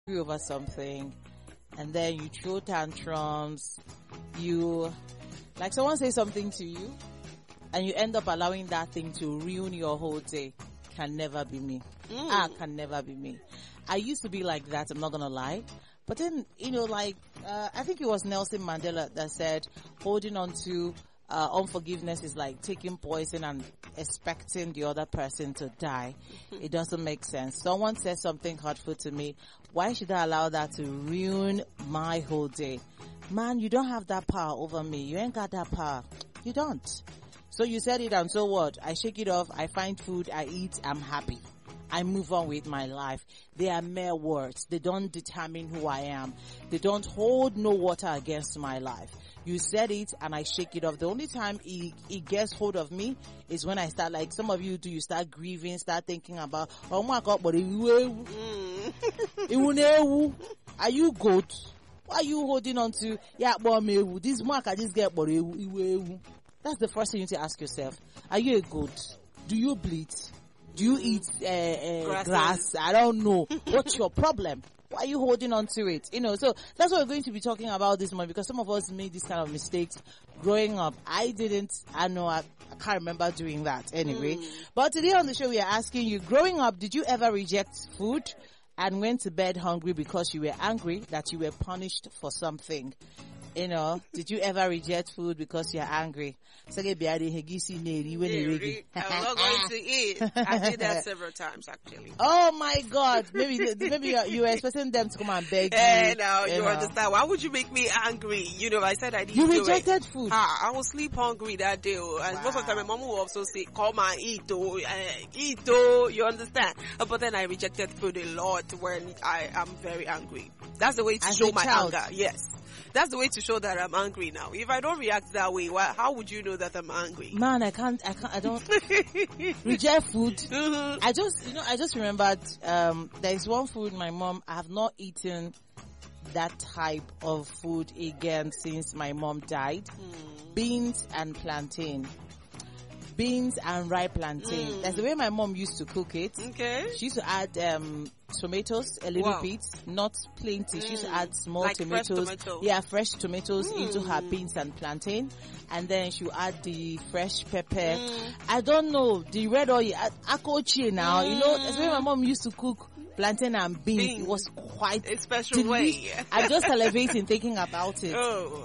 angry over something, and then you throw tantrums, you, like someone says something to you, and you end up allowing that thing to ruin your whole day. Can never be me. Can never be me. I used to be like that, I'm not gonna lie. But then, I think it was Nelson Mandela that said holding on to unforgiveness is like taking poison and expecting the other person to die. It doesn't make sense. Someone says something hurtful to me. Why should I allow that to ruin my whole day? Man, you don't have that power over me. You ain't got that power. You don't. So you said it, and so what? I shake it off. I find food. I eat. I'm happy. I move on with my life. They are mere words. They don't determine who I am. They don't hold no water against my life. You said it and I shake it off. The only time it gets hold of me is when I start, like some of you do, you start grieving, start thinking about, oh my God, but are you good? Why are you holding on to, this mark I just get, but that's the first thing you need to ask yourself. Are you a goat? Do you bleed? Do you eat grass? I don't know. What's your problem? Why are you holding on to it? So that's what we're going to be talking about this morning, because some of us made this kind of mistakes growing up. I can't remember doing that anyway. But today on the show, we are asking you, growing up, did you ever reject food and went to bed hungry because you were angry that you were punished for something? Did you ever reject food because you're angry? I'm not going to eat. I did that several times, actually. Oh my God. Maybe you were expecting them to come and beg you. No, you understand. Why would you make me angry? I said I didn't do it. You rejected food. I was sleep hungry that day. And most of the time, my mom will also say, come and eat, you understand? But then I rejected food a lot when I am very angry. That's the way to show my anger. Yes. That's the way to show that I'm angry now. If I don't react that way, how would you know that I'm angry? Man, I don't reject food. Mm-hmm. I just remembered, there's one food I have not eaten that type of food again since my mom died. Beans and plantain. Beans and ripe plantain. That's the way my mom used to cook it. Okay. She used to add tomatoes a little bit, not plenty. She used to add small like tomatoes. Fresh tomatoes into her beans and plantain, and then she would add the fresh pepper. I don't know, the red oil, akochi now. That's the way my mom used to cook plantain and beans. It was quite a special way. I'm just salivating thinking about it.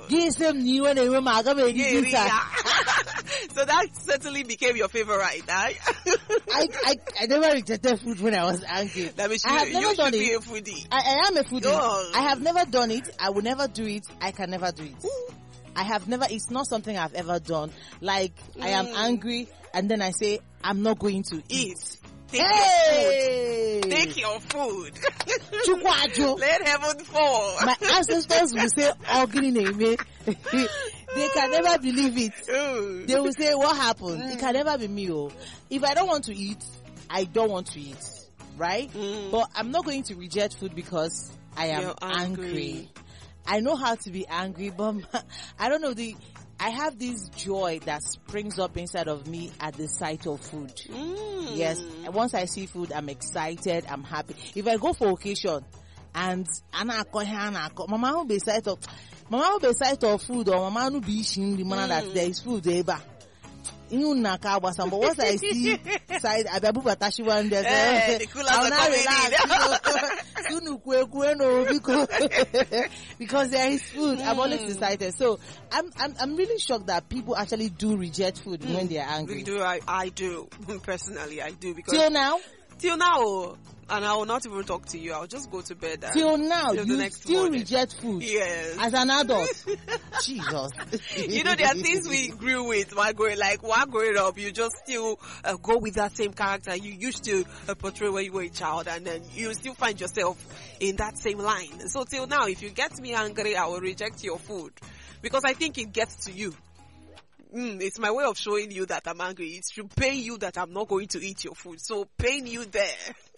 So that certainly became your favorite, right? I never rejected food when I was angry. That means I have never done be it. A foodie. I am a foodie. I have never done it. I will never do it. I can never do it. I have never, it's not something I've ever done. Like, I am angry and then I say, I'm not going to eat. Take your food. Take your food. Let heaven fall. My ancestors will say, they can never believe it. They will say, what happened? It can never be me. If I don't want to eat, I don't want to eat. Right? But I'm not going to reject food because I am angry. I know how to be angry, but I don't know, I have this joy that springs up inside of me at the sight of food. Yes. Once I see food, I'm excited, I'm happy. If I go for occasion and mama will be sight of food, or mama will be shing the man that there is food there. But once I see side Ababu Batashi one day, because there is food. I'm always excited. So I'm really shocked that people actually do reject food when they are angry. I do. Personally, I do. Because Till now. And I will not even talk to you. I'll just go to bed. Till now, you still reject food. Yes. As an adult. Jesus. There are things we grew with while growing up. You just still go with that same character you used to portray when you were a child, and then you still find yourself in that same line. So till now, if you get me angry, I will reject your food because I think it gets to you. It's my way of showing you that I'm angry. It should pain you that I'm not going to eat your food. So pain you there.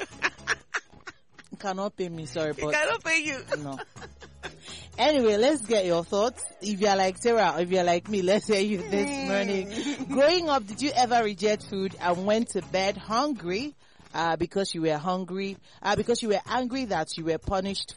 It cannot pay me, sorry, but it cannot pay you. No. Anyway, let's get your thoughts. If you're like Sarah or if you're like me, let's hear you this morning. Growing up, did you ever reject food and went to bed hungry? because you were hungry, because you were angry that you were punished